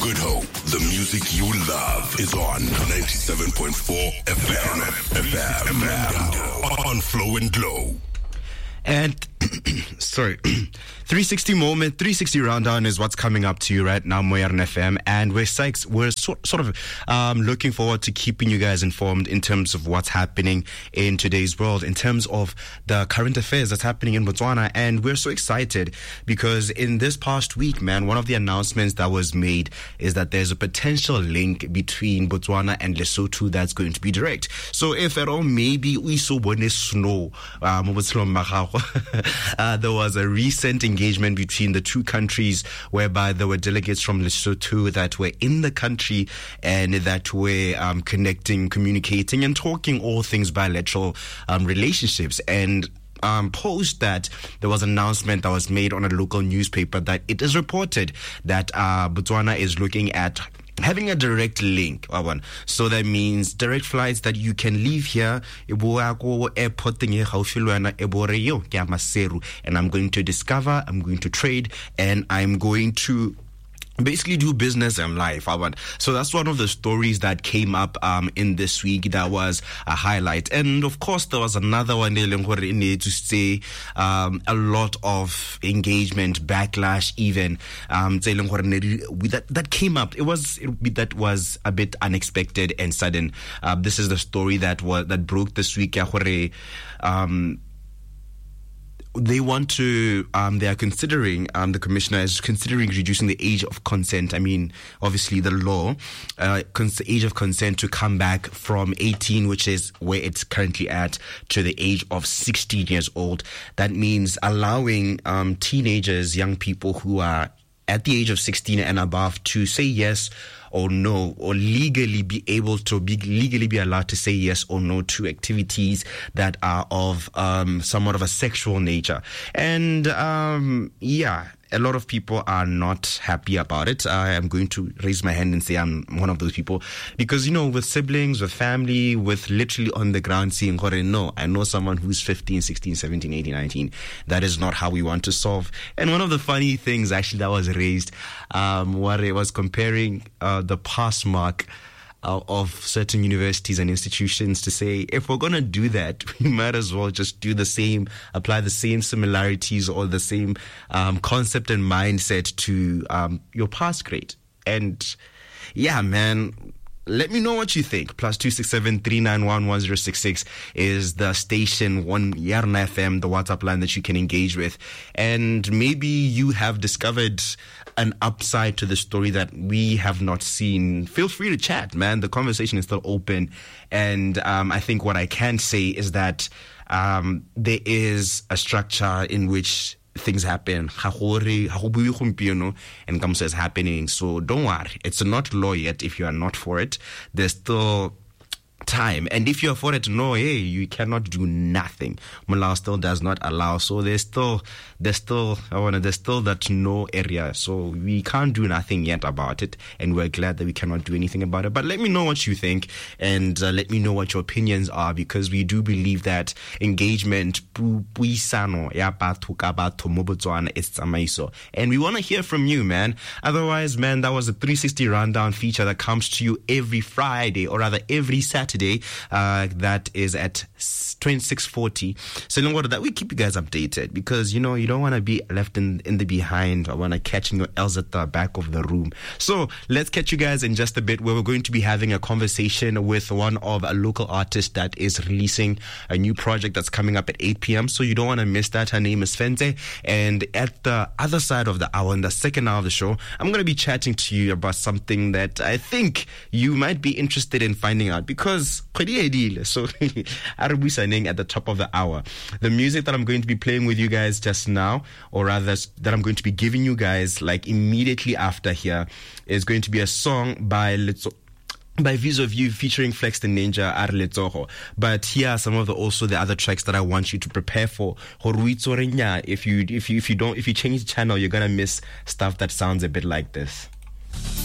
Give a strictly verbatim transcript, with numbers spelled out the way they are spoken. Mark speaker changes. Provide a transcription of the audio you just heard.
Speaker 1: Good Hope. The music you love is on ninety-seven point four F M. F M. On Flow and Glow.
Speaker 2: And sorry, three sixty moment, three sixty rundown is what's coming up to you right now, Moyarn F M, and we're psyched. We're so, sort of um, looking forward to keeping you guys informed in terms of what's happening in today's world, in terms of the current affairs that's happening in Botswana, and we're so excited because in this past week, man, one of the announcements that was made is that there's a potential link between Botswana and Lesotho that's going to be direct. So if at all, maybe we saw when snow, um, Uh, there was a recent engagement between the two countries whereby there were delegates from Lesotho that were in the country and that were um, connecting, communicating, and talking all things bilateral um, relationships. And Um, post that, there was an announcement that was made on a local newspaper that it is reported that uh, Botswana is looking at having a direct link. So that means direct flights that you can leave here, airport, and I'm going to discover, I'm going to trade, and I'm going to basically do business in life. So that's one of the stories that came up um, in this week. That was a highlight. And of course, there was another one to say um, a lot of engagement, backlash even, um, that, that came up. It was it, that was a bit unexpected and sudden. Uh, this is the story that was that broke this week. Um, They want to, um, they are considering, um, the commissioner is considering reducing the age of consent. I mean, obviously the law, uh, cons- age of consent to come back from eighteen, which is where it's currently at, to the age of sixteen years old. That means allowing, um, teenagers, young people who are at the age of sixteen and above to say yes or no, or legally be able to be legally be allowed to say yes or no to activities that are of um, somewhat of a sexual nature. And um, yeah, a lot of people are not happy about it. I am going to raise my hand and say I'm one of those people because, you know, with siblings, with family, with literally on the ground seeing, no, I know someone who's fifteen, sixteen, seventeen, eighteen, nineteen. That is not how we want to solve. And one of the funny things actually that was raised, um, what it was comparing uh, the pass mark Uh, of certain universities and institutions to say, if we're going to do that, we might as well just do the same, apply the same similarities or the same um, concept and mindset to um, your pass grade. And yeah, man, let me know what you think. Plus two six seven three nine one one zero six six is the station, one Yarn F M, the WhatsApp line that you can engage with. And maybe you have discovered an upside to the story that we have not seen. Feel free to chat, man. The conversation is still open. And um, I think what I can say is that um, there is a structure in which things happen, and comes as happening. So don't worry, it's not law yet. If you are not for it, there's still time. And if you're for it, no, hey, you cannot do nothing. Mullah still does not allow. So there's still, there's still, I wanna, there's still that no area. So we can't do nothing yet about it. And we're glad that we cannot do anything about it. But let me know what you think, and uh, let me know what your opinions are, because we do believe that engagement, and we want to hear from you, man. Otherwise, man, that was a three sixty rundown feature that comes to you every Friday, or rather every Saturday. Uh, that is at twenty-six forty. So in order that we keep you guys updated, because you know you don't want to be left in in the behind. I want to catch your L's at the back of the room. So let's catch you guys in just a bit, where we're going to be having a conversation with one of a local artist that is releasing a new project that's coming up at eight p.m. So you don't want to miss that. Her name is Fente, and at the other side of the hour, in the second hour of the show, I'm going to be chatting to you about something that I think you might be interested in finding out, because so at the top of the hour, the music that I'm going to be playing with you guys just now, or rather that I'm going to be giving you guys like immediately after here, is going to be a song by Let's by Vis of You featuring Flex the Ninja Arletsoho. But here are some of the also the other tracks that I want you to prepare for. If you if you if you don't if you change the channel, you're gonna miss stuff that sounds a bit like this.